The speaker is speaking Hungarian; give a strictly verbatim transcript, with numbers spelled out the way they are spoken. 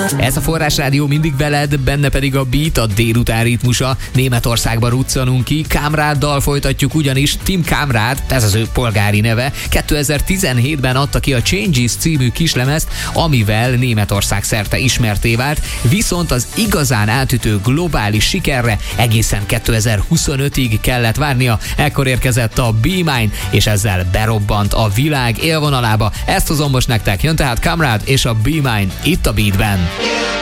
Ez a Forrásrádió mindig veled, benne pedig a beat, a délután ritmusa. Németországba ruccanunk ki, Kamráddal folytatjuk, ugyanis Tim Kamrád, ez az ő polgári neve, kétezer-tizenhétben adta ki a Changes című kislemezt, amivel Németország szerte ismertté vált, viszont az igazán átütő globális sikerre egészen kétezer-huszonötig kellett várnia. Ekkor érkezett a Be Mine, és ezzel berobbant a világ élvonalába. Ezt hozom most nektek, jön tehát Kamrád és a Be Mine itt a Beatben.